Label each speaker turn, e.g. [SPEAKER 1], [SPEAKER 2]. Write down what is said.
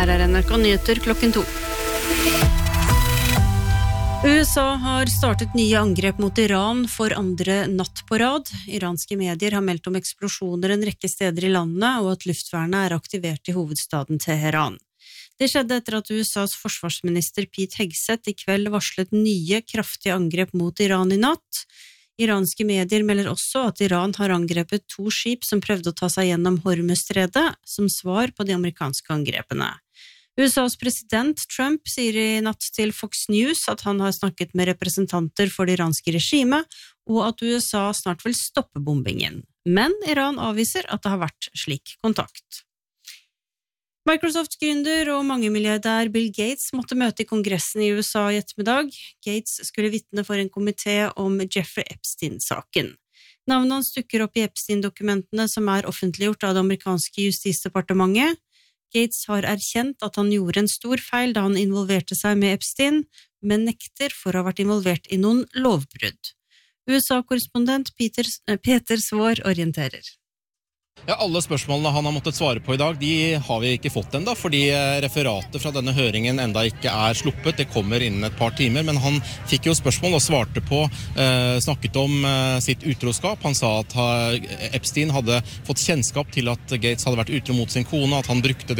[SPEAKER 1] Her NRK Nyheter klokken 2. USA har startet nye angrep mot Iran for andre natt på rad. Iranske medier har meldt om eksplosjoner en rekke steder i landet, og at luftvernet er aktivert i hovedstaden Teheran. Det skjedde etter at USAs forsvarsminister Pete Hegseth i kveld varslet nye kraftige angrep mot Iran i natt. Iranske medier melder også at Iran har angrepet 2 skip som prøvde å ta seg gjennom Hormuzstredet, som svar på de amerikanske angrepene. USAs president Trump sier i natt til Fox News at han har snakket med representanter for det iranske regimet, og at USA snart vil stoppe bombingen. Men Iran avviser at det har vært slik kontakt. Microsoft-gründer og mangemilliardær Bill Gates måtte møte i kongressen i USA i ettermiddag. Gates skulle vitne for en komité om Jeffrey Epstein-saken. Navnet hans dukker opp i Epstein-dokumentene som er offentliggjort av det amerikanske justisdepartementet. Gates har erkjent at han gjorde en stor feil da han involverte seg med Epstein, men nekter for å ha vært involvert i noen lovbrudd. USA-korrespondent Peter Svår orienterer.
[SPEAKER 2] Ja, alle spørsmålene han har måttet svare på i dag, de har vi ikke fått enda, fordi referatet fra denne høringen enda ikke er sluppet. Det kommer innen et par timer, men han fikk jo spørsmål og svarte på, snakket om sitt utroskap. Han sa at Epstein hadde fått kjennskap til at Gates hadde vært utro mot sin kone, at han brukte det